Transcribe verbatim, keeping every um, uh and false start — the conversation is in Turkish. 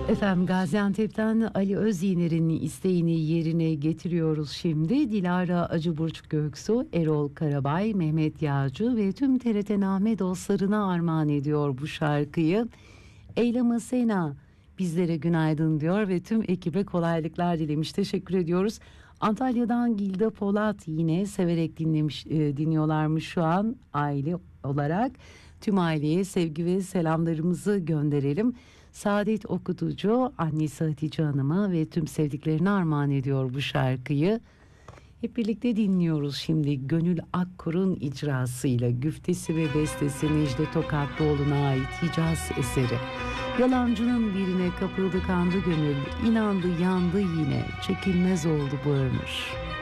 Efendim Gaziantep'ten Ali Özyener'in isteğini yerine getiriyoruz şimdi. Dilara Acıburç Göksu, Erol Karabay, Mehmet Yağcı ve tüm T R T Name dostlarına armağan ediyor bu şarkıyı. Eylem Asena bizlere günaydın diyor ve tüm ekibe kolaylıklar dilemiş. Teşekkür ediyoruz. Antalya'dan Gilda Polat yine severek dinlemiş e, dinliyorlarmış şu an aile olarak. Tüm aileye sevgi ve selamlarımızı gönderelim. Saadet Okutucu annesi Hatice Hanım'a ve tüm sevdiklerine armağan ediyor bu şarkıyı. Hep birlikte dinliyoruz şimdi Gönül Akkur'un icrasıyla, güftesi ve bestesi Necdet Tokatlıoğlu'na ait Hicaz eseri. Yalancının birine kapıldı kandı gönül, inandı yandı yine, çekilmez oldu bu ömür.